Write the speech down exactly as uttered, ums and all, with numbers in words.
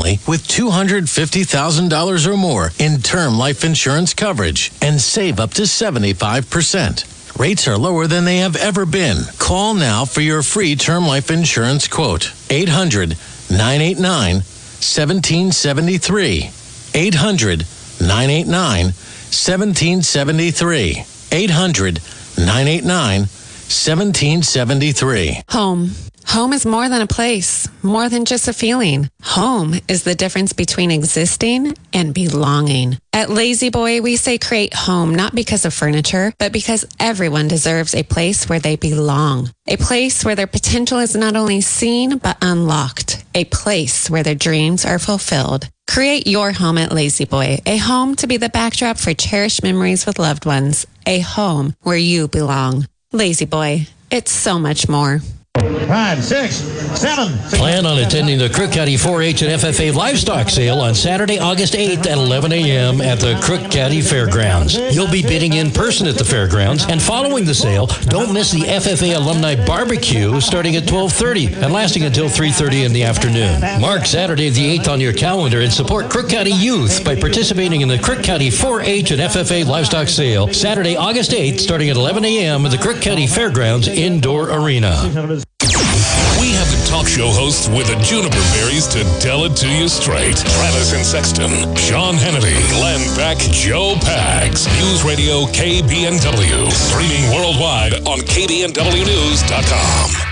family with two hundred fifty thousand dollars or more in term life insurance coverage and save up to seventy-five percent. Rates are lower than they have ever been. Call now for your free term life insurance quote. eight hundred, nine eight nine, one seven seven three. eight hundred, nine eight nine, one seven seven three. eight hundred, nine eight nine, one seven seven three. Home. Home is more than a place, more than just a feeling. Home is the difference between existing and belonging. At Lazy Boy, we say create home not because of furniture, but because everyone deserves a place where they belong. A place where their potential is not only seen, but unlocked. A place where their dreams are fulfilled. Create your home at Lazy Boy, a home to be the backdrop for cherished memories with loved ones. A home where you belong. Lazy Boy, it's so much more. Five, six, seven. Six, Plan on attending the Crook County four H and F F A Livestock Sale on Saturday, August eighth at eleven a.m. at the Crook County Fairgrounds. You'll be bidding in person at the fairgrounds, and following the sale, don't miss the F F A Alumni Barbecue starting at twelve thirty and lasting until three thirty in the afternoon. Mark Saturday the eighth on your calendar and support Crook County youth by participating in the Crook County four H and F F A Livestock Sale Saturday, August eighth starting at eleven a.m. at the Crook County Fairgrounds Indoor Arena. We have the talk show hosts with the juniper berries to tell it to you straight. Travis and Sexton, Sean Hannity, Glenn Beck, Joe Pags. News Radio K B N W. Streaming worldwide on K B N W news dot com.